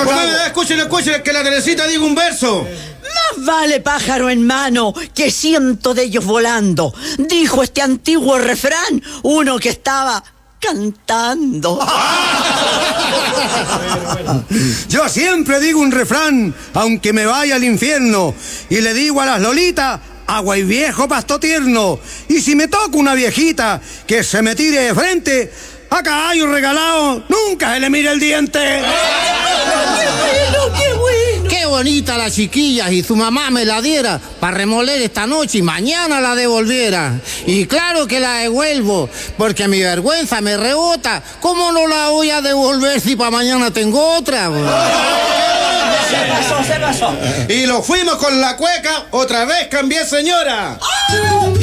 Escuchen, que la Teresita diga un verso. Más vale pájaro en mano que ciento de ellos volando, dijo este antiguo refrán, uno que estaba cantando. Yo siempre digo un refrán, aunque me vaya al infierno, y le digo a las lolitas: agua y viejo pasto tierno. Y si me toca una viejita que se me tire de frente, a caballo regalado nunca se le mire el diente. ¡Qué bueno! Qué bonita la chiquilla, y su mamá me la diera para remoler esta noche y mañana la devolviera. Y claro que la devuelvo, porque mi vergüenza me rebota. ¿Cómo no la voy a devolver si para mañana tengo otra? Se pasó. Y lo fuimos con la cueca, otra vez cambié, señora.